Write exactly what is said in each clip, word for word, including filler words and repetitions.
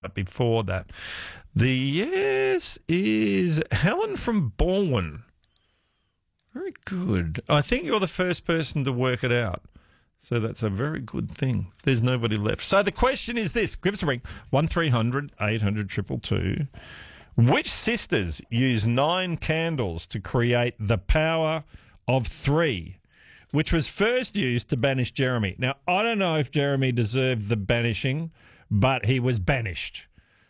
But before that, the yes is Helen from Baldwin. Very good. I think you're the first person to work it out. So that's a very good thing. There's nobody left. So the question is this. Give us a ring. one three hundred eight hundred two two two. Which sisters use nine candles to create the power of three, which was first used to banish Jeremy? Now, I don't know if Jeremy deserved the banishing, but he was banished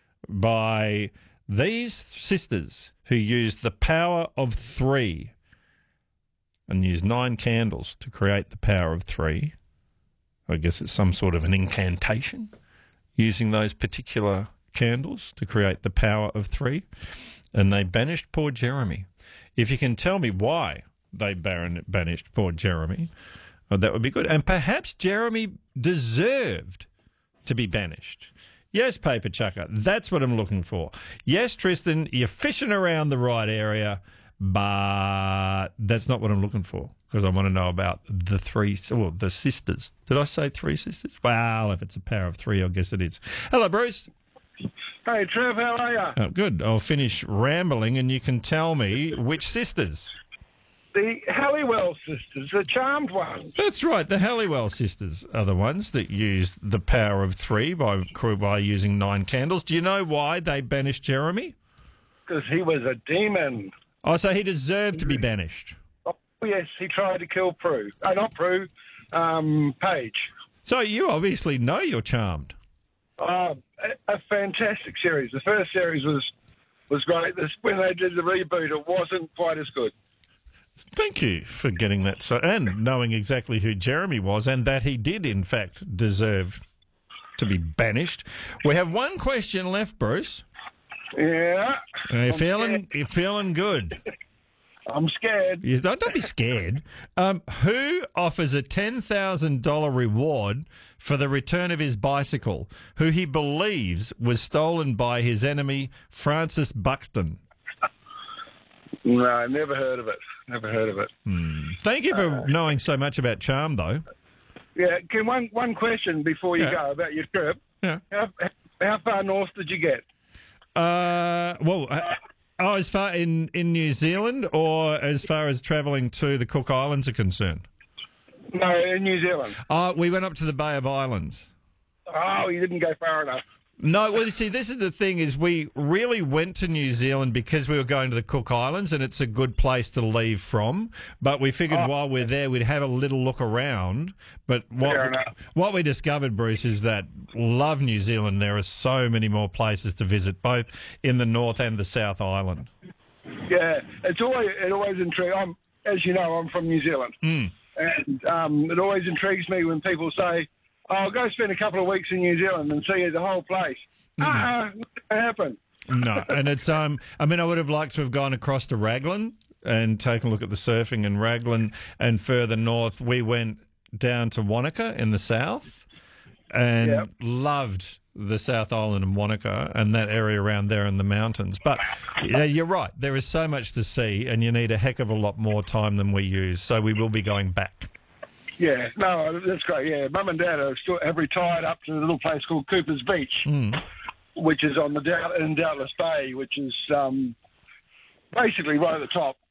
by these sisters who used the power of three and used nine candles to create the power of three. I guess it's some sort of an incantation using those particular candles to create the power of three. And they banished poor Jeremy. If you can tell me why they baron- banished poor Jeremy, well, that would be good. And perhaps Jeremy deserved to be banished. Yes, Paper Chucker, that's what I'm looking for. Yes, Tristan, you're fishing around the right area, but that's not what I'm looking for, because I want to know about the three, well, the sisters. Did I say three sisters? Well, if it's a power of three, I guess it is. Hello, Bruce. Hey, Trev, how are you? Oh, good. I'll finish rambling and you can tell me which sisters. The Halliwell sisters, the charmed ones. That's right. The Halliwell sisters are the ones that used the power of three by, by using nine candles. Do you know why they banished Jeremy? Because he was a demon. Oh, so he deserved to be banished. Oh, yes, he tried to kill Prue. Uh, not Prue, um, Paige. So you obviously know you're charmed. Uh, a, a fantastic series. The first series was was great. This, when they did the reboot, it wasn't quite as good. Thank you for getting that, so and knowing exactly who Jeremy was and that he did, in fact, deserve to be banished. We have one question left, Bruce. Yeah. Are you I'm feeling, scared. you're feeling good? I'm scared. You, don't, don't be scared. Um, who offers a ten thousand dollars reward for the return of his bicycle, who he believes was stolen by his enemy, Francis Buxton? No, never heard of it. Never heard of it. Hmm. Thank you for uh, knowing so much about charm, though. Yeah, can one one question before you yeah. go about your trip? Yeah. How, how far north did you get? Uh, well, uh, oh, as far in, in New Zealand or as far as travelling to the Cook Islands are concerned? No, in New Zealand. Oh, we went up to the Bay of Islands. Oh, you didn't go far enough. No, well, you see, this is the thing, is we really went to New Zealand because we were going to the Cook Islands and it's a good place to leave from. But we figured oh. while we're there, we'd have a little look around. But what, Fair we, enough. what we discovered, Bruce, is that love New Zealand. There are so many more places to visit, both in the North and the South Island. Yeah, it's always, it always intrigues. I'm, as you know, I'm from New Zealand. Mm. And um, it always intrigues me when people say, oh, I'll go spend a couple of weeks in New Zealand and see the whole place. Mm. Ah, what happened? No, and it's um. I mean, I would have liked to have gone across to Raglan and taken a look at the surfing in Raglan, and further north we went down to Wanaka in the south, and yep. loved the South Island and Wanaka and that area around there in the mountains. But yeah, you're right. There is so much to see, and you need a heck of a lot more time than we use. So we will be going back. Yeah, no, that's great. Yeah, Mum and Dad are still, have retired up to a little place called Cooper's Beach, Mm. which is on the Dout- in Doubtless Bay, which is um, basically right at the top.